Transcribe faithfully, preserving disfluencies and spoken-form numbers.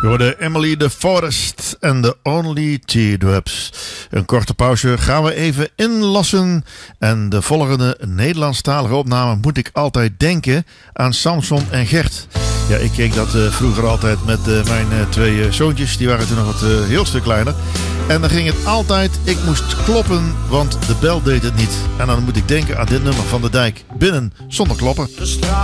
We hoorden Emily the Forest en The Only Teardrops. Een korte pauze, gaan we even inlassen. En de volgende Nederlandstalige opname moet ik altijd denken aan Samson en Gert. Ja, ik keek dat uh, vroeger altijd met uh, mijn uh, twee uh, zoontjes. Die waren toen nog wat uh, heel stuk kleiner. En dan ging het altijd, ik moest kloppen, want de bel deed het niet. En dan moet ik denken aan dit nummer van de Dijk. Binnen, zonder kloppen.